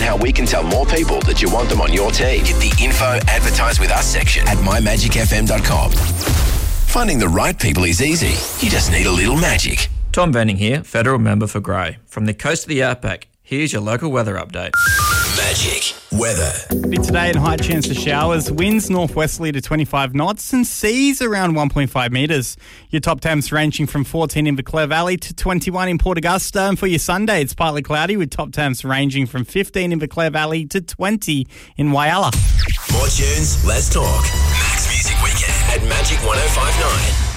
how we can tell more people that you want them on your team. Hit the info advertise with us section at mymagicfm.com. Finding the right people is easy. You just need a little magic. Tom Venning here, federal member for Grey. From the coast of the outback, here's your local weather update. Magic weather. Today and high chance of showers, winds northwesterly to 25 knots and seas around 1.5 metres. Your top temps ranging from 14 in Clare Valley to 21 in Port Augusta. And for your Sunday, it's partly cloudy with top temps ranging from 15 in Clare Valley to 20 in Whyalla. More tunes, less talk. Max Music Weekend at Magic 105.9.